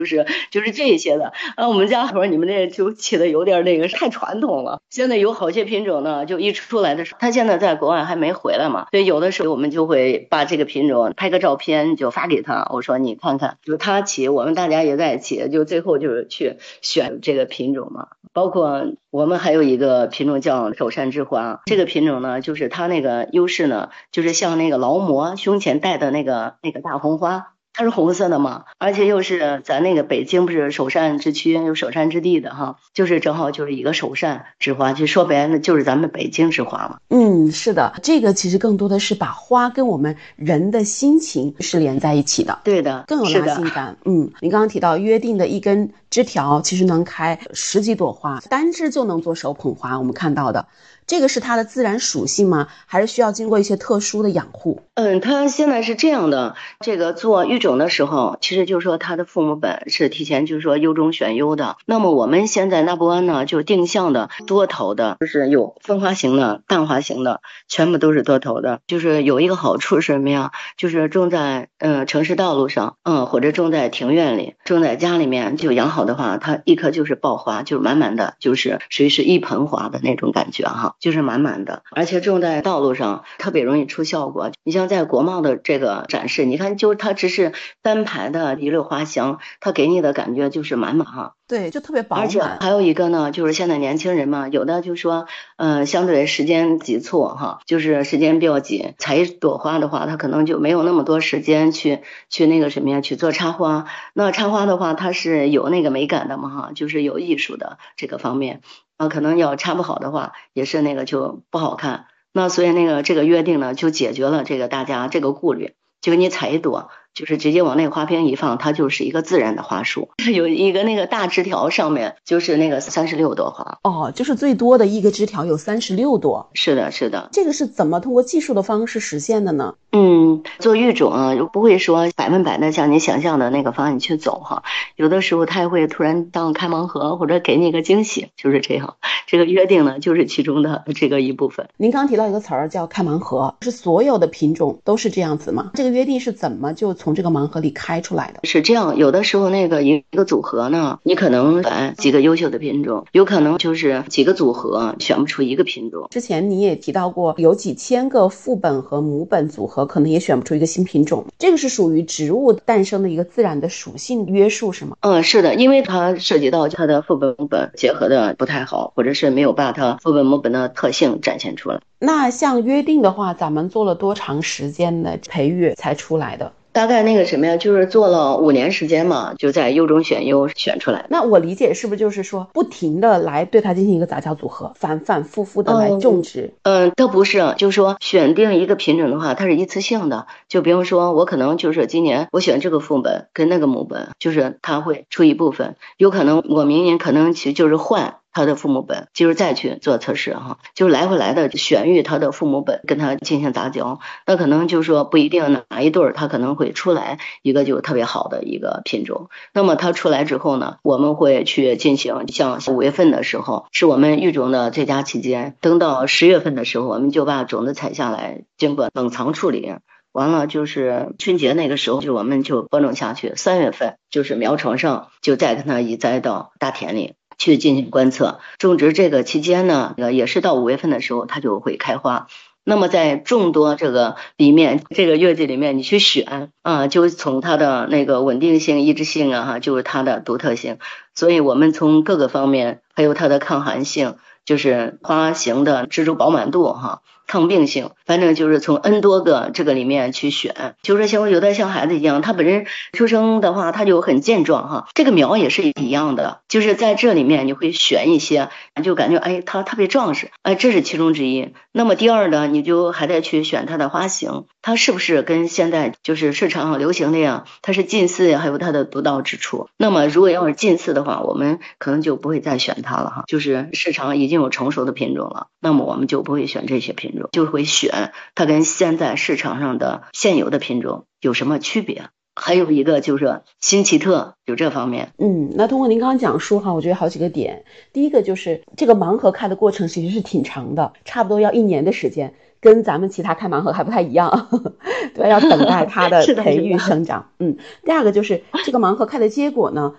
就是这些的。我们家说你们这就起的有点那个太传统了。现在有好些品种呢，就一出来的时候，他现在在国外还没回来嘛，所以有的时候我们就会把这个品种拍个照片就发给他，我说你看看，就他起，我们大家也在起，就最后就是去选这个品种嘛。包括我们还有一个品种叫首善之花，这个品种呢，就是它那个优势呢，就是像那个劳模胸前戴的那个大红花。它是红色的嘛，而且又是咱那个北京不是首善之区，有首善之地的哈，就是正好就是一个首善之花，就说白了就是咱们北京之花嘛。 是的，这个其实更多的是把花跟我们人的心情是连在一起的。 对的， 更有拉近感。您刚刚提到约定的一根枝条其实能开10几朵花，单枝就能做手捧花，我们看到的。这个是它的自然属性吗？还是需要经过一些特殊的养护？ 它现在是这样的，这个做育种的时候，其实就是说它的父母本是提前就是说优中选优的。那么我们现在纳博湾呢，就定向的多头的，就是有分花型的、淡花型的，全部都是多头的。就是有一个好处是什么呀？就是种在城市道路上，或者种在庭院里，种在家里面就养好的话，它一颗就是爆花，就是满满的，就是属于是一盆花的那种感觉哈，就是满满的。而且种在道路上特别容易出效果。你像在国贸的这个展示，你看就它只是单排的一溜花香，它给你的感觉就是满满哈。 对，就特别饱满。 而且还有一个呢，就是现在年轻人嘛，有的就说相对时间急促哈，就是时间比较紧，采一朵花的话，他可能就没有那么多时间去那个什么呀，去做插花。那插花的话，它是有那个美感的嘛哈，就是有艺术的这个方面可能要插不好的话，也是那个就不好看。那所以那个这个约定呢，就解决了这个大家这个顾虑，就给你采一朵，就是直接往那个花瓶一放，它就是一个自然的花束。有一个那个大枝条上面就是那个36朵花。 就是最多的一个枝条有36朵。 是的，是的。 这个是怎么通过技术的方式实现的呢？ 做育种啊，不会说100%的像你想象的那个方案去走哈，有的时候他也会突然当开盲盒，或者给你一个惊喜，就是这样。这个约定呢，就是其中的这个一部分。 您刚提到一个词儿叫开盲盒，是所有的品种都是这样子吗？这个约定是怎么就从这个盲盒里开出来的？ 是这样，有的时候那个一个组合呢，你可能选几个优秀的品种，有可能就是几个组合选不出一个品种。 之前你也提到过，有几千个父本和母本组合，可能也选不出一个新品种。这个是属于植物诞生的一个自然的属性约束，是吗？ 是的，因为它涉及到它的父本母本结合的不太好，或者是没有把它父本母本的特性展现出来。 那像约定的话，咱们做了多长时间的培育才出来的？ 大概那个什么呀，就是做了5年时间嘛，就在优中选优选出来。 那我理解是不是就是说不停的来对它进行一个杂交组合，反反复复的来种植？ 倒不是，就是说选定一个品种的话，它是一次性的。就比如说我可能就是今年我选这个父本跟那个母本，就是它会出一部分，有可能我明年可能其实就是换他的父母本，就是再去做测试哈，就是来回来的选育他的父母本，跟他进行杂交。那可能就是说不一定哪一对儿，他可能会出来一个就特别好的一个品种。那么它出来之后呢，我们会去进行，像5月份的时候是我们育种的最佳期间，等到10月份的时候，我们就把种子采下来，经过冷藏处理。完了就是春节那个时候，就我们就播种下去。3月份就是苗床上，就再跟它移栽到大田里去进行观测。种植这个期间呢，也是到5月份的时候，它就会开花。那么在众多这个里面，这个月季里面你去选就从它的那个稳定性、抑制性就是它的独特性。所以我们从各个方面，还有它的抗寒性，就是花型的植株饱满度抗病性，反正就是从 N 多个这个里面去选。就是像有的像孩子一样，他本身出生的话他就很健壮这个苗也是一样的，就是在这里面你会选一些，就感觉他特别壮实，这是其中之一。那么第二呢，你就还得去选它的花型，它是不是跟现在就是市场上流行的呀，它是近似还有它的独到之处。那么如果要是近似的话，我们可能就不会再选它了就是市场已经有成熟的品种了，那么我们就不会选这些品种，就会选它跟现在市场上的现有的品种有什么区别。还有一个就是新奇特，就这方面。 那通过您刚刚讲述我觉得好几个点。第一个就是这个盲盒开的过程其实是挺长的，差不多要1年的时间，跟咱们其他开盲盒还不太一样对，要等待它的培育生长第二个就是这个盲盒开的结果呢，